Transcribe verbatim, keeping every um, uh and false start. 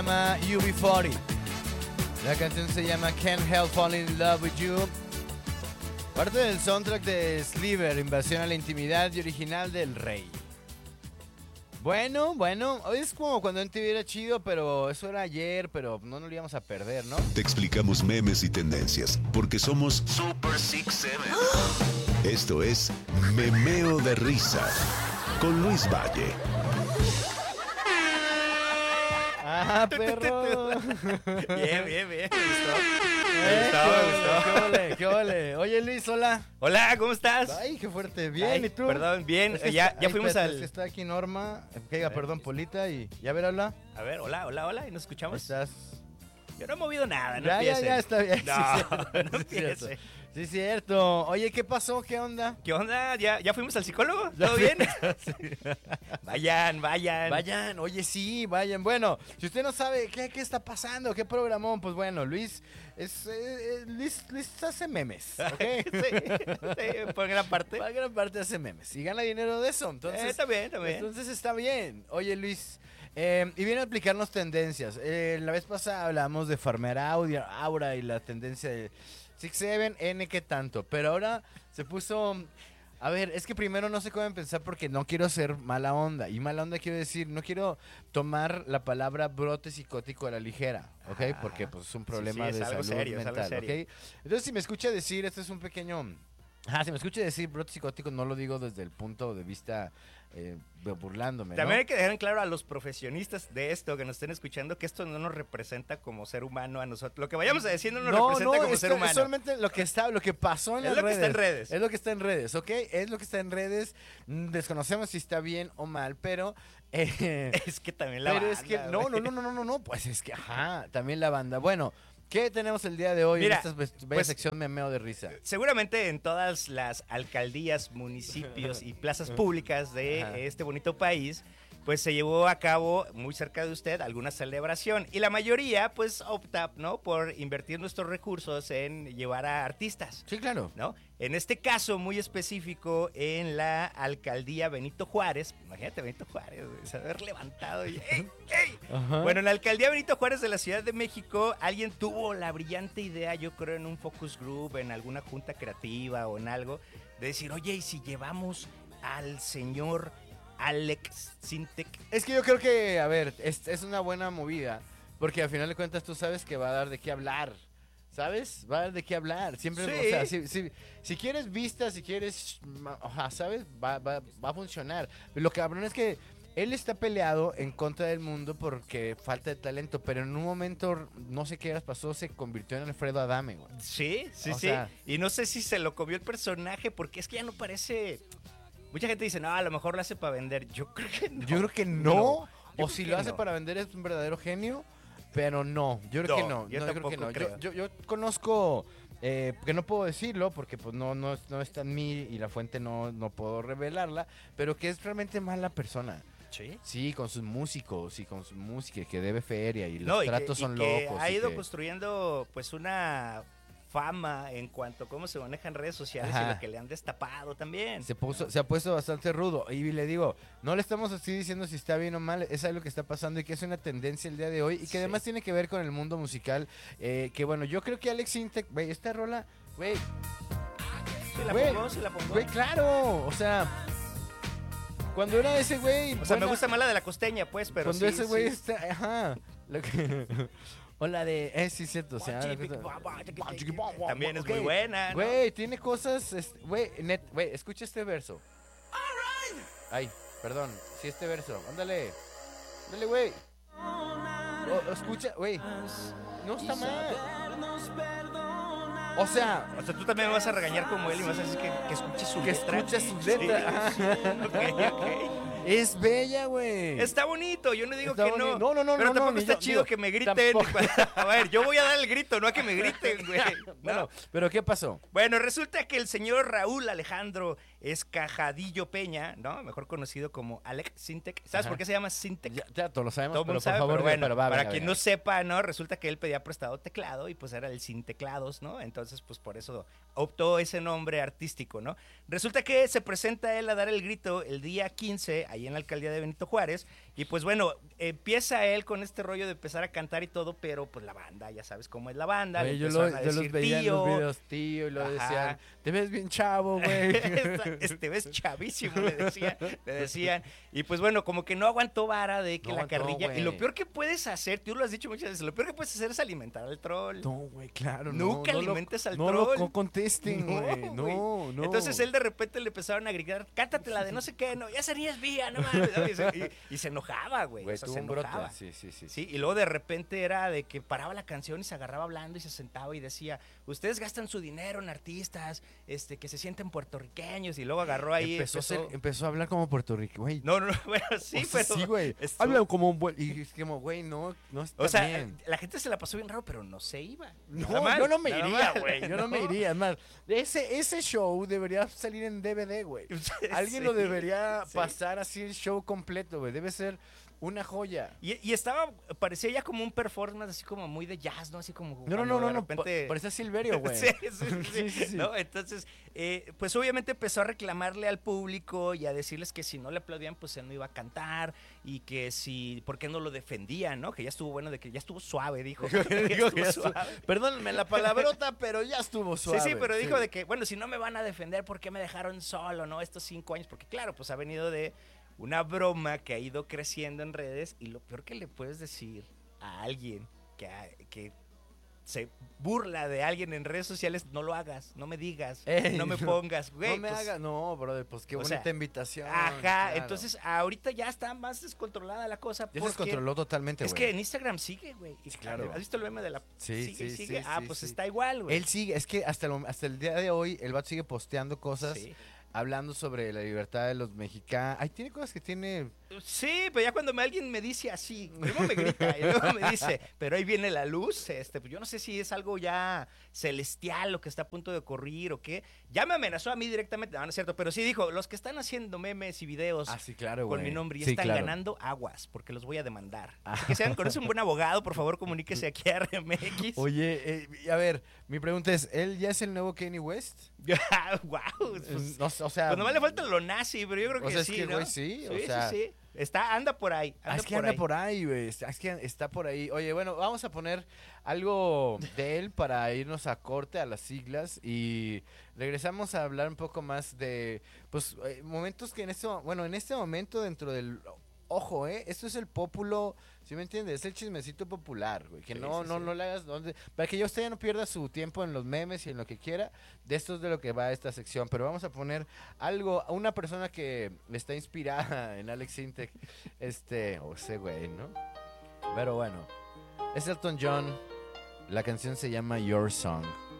llama U B cuarenta. La canción se llama Can't Help Falling in Love with You. Parte del soundtrack de Sliver, Invasión a la Intimidad y original del Rey. Bueno, bueno, hoy es como cuando en T V era chido, pero eso era ayer, pero no nos lo íbamos a perder, ¿no? Te explicamos memes y tendencias, porque somos Super Six Seven. Esto es Memeo de Risa, con Luis Valle. ¡Ah, perro! Bien, bien, bien. Me gustó. Eh, Me gustó, me gustó. ¿Qué ole, qué ole? Oye, Luis, hola. Hola, ¿cómo estás? Ay, qué fuerte. Bien, Ay, ¿y tú? Perdón, bien. Es que ya está- ya ay, fuimos espérate, al... es que está aquí Norma. Pega, perdón, Polita. Y ya ver, habla. A ver, hola, hola, hola. ¿Y nos ¿Cómo escuchamos? estás? Yo no he movido nada, no ya, ya, empiecen. ya, está bien. No, sí, cierto, no sí, cierto. empiece. Sí, cierto. Oye, ¿qué pasó? ¿Qué onda? ¿Qué onda? ¿Ya, ¿Ya fuimos al psicólogo? ¿Todo bien? Vayan, vayan. Vayan, oye, sí, vayan. Bueno, si usted no sabe qué, qué está pasando, qué programón, pues bueno, Luis es eh, eh, Luis, Luis hace memes, ¿ok? sí, sí, por gran parte. Para gran parte hace memes y gana dinero de eso. Entonces, Eh, está bien, está bien. Entonces está bien. Oye, Luis, eh, y viene a explicarnos tendencias. Eh, la vez pasada hablamos de farmear audio, Aura y la tendencia de Six Seven, N, qué tanto. Pero ahora se puso... A ver, es que primero no sé cómo empezar porque no quiero ser mala onda. Y mala onda quiero decir, no quiero tomar la palabra brote psicótico a la ligera, ¿ok? Ah, porque pues es un sí, problema sí, es de algo salud serio, es algo mental, serio. ¿ok? Entonces si me escucha decir, este es un pequeño... Ah, si me escucha decir brote psicótico, no lo digo desde el punto de vista eh, burlándome, También ¿no? hay que dejar en claro a los profesionistas de esto que nos estén escuchando que esto no nos representa como ser humano a nosotros. Lo que vayamos a decir no nos representa como es, ser que- humano. es solamente lo que está, lo que pasó en Es las lo que redes. está en redes. Es lo que está en redes, ¿ok? Es lo que está en redes. Mm, Desconocemos si está bien o mal, pero... eh, Es que también la pero es que... banda, No, güey. no, no, no, no, no, no, pues es que... Ajá, también la banda. Bueno, ¿qué tenemos el día de hoy Mira, en esta bella pues- sección memeo de risa? Seguramente en todas las alcaldías, municipios y plazas públicas de Ajá. este bonito país, pues se llevó a cabo muy cerca de usted alguna celebración y la mayoría pues opta, ¿no?, por invertir nuestros recursos en llevar a artistas, Sí, claro. ¿no? En este caso muy específico en la alcaldía Benito Juárez, imagínate Benito Juárez, güey, se haber levantado y ¡ey, ey! Ajá. Bueno, en la alcaldía Benito Juárez de la Ciudad de México, alguien tuvo la brillante idea, yo creo en un focus group, en alguna junta creativa o en algo, de decir, oye, ¿y si llevamos al señor Alex Sintek? Es que yo creo que, a ver, es, es una buena movida, porque al final de cuentas tú sabes que va a dar de qué hablar, ¿sabes? Va a dar de qué hablar, siempre, Sí. o sea, si, si, si quieres vista, si quieres, ma- ajá, ¿sabes? Va, va, va a funcionar. Lo cabrón es que él está peleado en contra del mundo porque falta de talento, pero en un momento, no sé qué pasó, se convirtió en Alfredo Adame, güey. Sí, sí, O sí. sea- Y no sé si se lo comió el personaje, porque es que ya no parece... Mucha gente dice, no, a lo mejor lo hace para vender. Yo creo que no. Yo creo que no, No, yo o creo si que lo hace no. para vender es un verdadero genio, pero no, yo creo No, que no, yo no, creo que tampoco no. Yo, creo. yo, yo conozco, eh, que no puedo decirlo porque pues no, no, no está en mí y la fuente no, no puedo revelarla, pero que es realmente mala persona. Sí. Sí, con sus músicos y con su música que debe feria y los No, y que- tratos y son que locos. ha y ido que- construyendo pues una fama en cuanto a cómo se manejan redes sociales Ajá. y lo que le han destapado también. Se, puso, se ha puesto bastante rudo. Y le digo, no le estamos así diciendo si está bien o mal, es algo que está pasando y que es una tendencia el día de hoy y que Sí. además tiene que ver con el mundo musical. Eh, que bueno, yo creo que Alex Intec, güey, esta rola, güey, ¿Se la Güey, pongo? ¿Se la pongo? güey, claro, o sea, cuando era ese güey. O sea, me buena- gusta más la de la costeña, pues, pero Cuando sí, ese güey sí. está, ajá. Lo que, o la de, eh, sí, cierto, o sea. También es ok. muy buena, ¿no? Güey, tiene cosas, es- güey, net, güey, escucha este verso. Ay, perdón, sí, este verso, ándale, ándale, güey. O- escucha, güey, no está mal. O sea, O sea, tú también me vas a regañar como él y me vas a decir que, que escuche su que letra. escucha su letra. Sí, ok, ok. Es bella, güey. Está bonito, yo no digo Está que bonito. no. No, no, no, Pero no, tampoco no, ni está yo- chido digo, que me griten. tampoco. A ver, yo voy a dar el grito, no a que me griten, güey. Bueno, No. pero ¿qué pasó? Bueno, resulta que el señor Raúl Alejandro Escajadillo Peña, ¿no? Mejor conocido como Alex Sintek. ¿Sabes Ajá. por qué se llama Sintek? Ya, ya todos lo sabemos, Todo el pero mundo por sabe, favor, pero bueno, pero va, para venga, quien venga. no sepa, ¿no? Resulta que él pedía prestado teclado y pues era el Sin Teclados, ¿no? Entonces, pues por eso optó ese nombre artístico, ¿no? Resulta que se presenta él a dar el grito el día quince, ahí en la alcaldía de Benito Juárez, y Y pues bueno, empieza él con este rollo de empezar a cantar y todo, pero pues la banda, ya sabes cómo es la banda. Oye, le yo, empezaron lo- a yo los decir veía en tío. los videos, tío, y lo Ajá. decían, te ves bien chavo, güey. Este ves chavísimo, le decían, le decían. Y pues bueno, como que no aguantó vara de que No la aguantó, carrilla. güey. Y lo peor que puedes hacer, tú lo has dicho muchas veces, lo peor que puedes hacer es alimentar al troll. No, güey, claro, Nunca no. no lo- alimentes al no troll. lo contesten, No, güey. No, güey. no. Entonces él de repente le empezaron a gritar, cántate la de no sé qué, no, ya serías vía, no mames. ¿no? Y, se, y- y se enojaba, güey. Güey, O sea, tuvo se un brote. enojaba. Sí, sí, sí. Sí, y luego de repente era de que paraba la canción y se agarraba hablando y se sentaba y decía, ustedes gastan su dinero en artistas, este, que se sienten puertorriqueños, y luego agarró ahí. empezó, a empezó- ser- empezó a hablar como puertorriqueño, güey. No, no, bueno, sí, O sea, pero. sí, güey. estuvo- Hablan como un buen... Y es como, güey, no, no está O sea, bien. la gente se la pasó bien raro, pero no se iba. No, Nada mal, yo no me nada iría, mal. güey. Yo no. me iría. Es más, ese, ese show debería salir en D V D, güey. Alguien lo Sí, debería sí. pasar así el show completo, güey. Debe ser una joya. Y, y estaba, parecía ya como un performance así como muy de jazz, ¿no? Así como. No, no, cuando no, no, de no. repente- pa- Parecía Silverio, güey. Sí, sí, sí, Sí, sí, sí. ¿no? Entonces, eh, pues obviamente empezó a reclamarle al público y a decirles que si no le aplaudían, pues él no iba a cantar, y que si, ¿por qué no lo defendían, no? Que ya estuvo bueno, de que ya estuvo suave, dijo. Ya Digo estuvo que ya estuvo- suave. Perdónenme la palabrota, pero ya estuvo suave. Sí, sí, pero dijo de que, bueno, si no me van a defender, ¿por qué me dejaron solo, no? Estos cinco años, porque claro, pues ha venido de una broma que ha ido creciendo en redes, y lo peor que le puedes decir a alguien que, ha- que se burla de alguien en redes sociales, no lo hagas, no me digas, Ey, no me no, pongas, güey. no me pues, hagas. No, brother, pues qué o bonita sea, invitación. Ajá, claro. entonces ahorita ya está más descontrolada la cosa. Ya se porque descontroló totalmente, Es güey. que en Instagram sigue, güey. y- claro. ¿Has visto el meme de la... Sí, sigue, sí, sigue? sí, Ah, sí, pues sí. está igual, güey. Él sigue, es que hasta el, mom- hasta el día de hoy el vato sigue posteando cosas, Sí. hablando sobre la libertad de los mexicanos. Ay, tiene cosas que tiene... Sí, pero ya cuando me, alguien me dice así, primero me grita y luego me dice, pero ahí viene la luz, este, pues yo no sé si es algo ya celestial lo que está a punto de ocurrir o qué. Ya me amenazó a mí directamente, no, no es cierto, pero sí dijo, los que están haciendo memes y videos Ah, sí, claro, güey. con mi nombre y Sí, están claro. ganando aguas, porque los voy a demandar. Ah. Así que sean, conoce un buen abogado, por favor, comuníquese aquí a R M X. Oye, eh, y a ver, mi pregunta es, ¿él ya es el nuevo Kanye West? wow, pues, Eh, no sé, o sea... pues nomás le falta lo nazi, pero yo creo o que sea, es sí, que el ¿no? güey sí, o sí, sea- sí, sí. Está, anda por ahí, Ah, anda es que por anda ahí. por ahí, güey. Es es que está por ahí. Oye, bueno, vamos a poner algo de él para irnos a corte, a las siglas, y regresamos a hablar un poco más de, pues, eh, momentos que en este, mo- bueno, en este momento dentro del, ojo, eh, esto es el pópulo, ¿sí me entiendes? Es el chismecito popular, güey, que Sí, no, sí, no, sí. no le hagas, donde, para que ya usted ya no pierda su tiempo en los memes y en lo que quiera. De esto es de lo que va esta sección, pero vamos a poner algo, a una persona que está inspirada en Alex Sintek, este, o ese güey, ¿no? Pero bueno, es Elton John, la canción se llama Your Song.